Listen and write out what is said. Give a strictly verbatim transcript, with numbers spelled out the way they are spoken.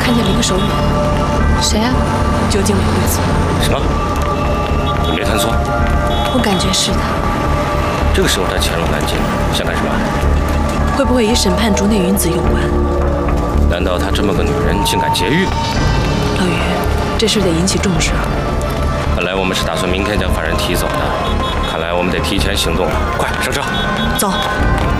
看见了一个手语。谁啊？究竟哪会子？ 什么？你没看错？ 我感觉是的。 这个时候他潜入南京，想干什么？ 会不会与审判竹内云子有关？ 难道她这么个女人竟敢劫狱？ 老于，这事得引起重视啊！ 本来我们是打算明天将犯人提走的，看来我们得提前行动了。快上车， 走。